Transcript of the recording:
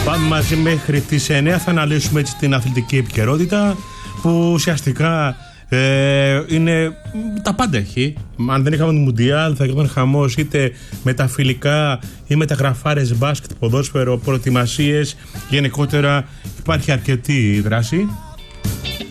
Πάμε μαζί μέχρι τις 9. Θα αναλύσουμε έτσι την αθλητική επικαιρότητα που ουσιαστικά είναι τα πάντα έχει. Αν δεν είχαμε το Μουντιάλ θα γινόταν χαμός είτε με τα φιλικά ή με τα γραφάρες μπάσκετ, ποδόσφαιρο, προετοιμασίες. Γενικότερα υπάρχει αρκετή δράση.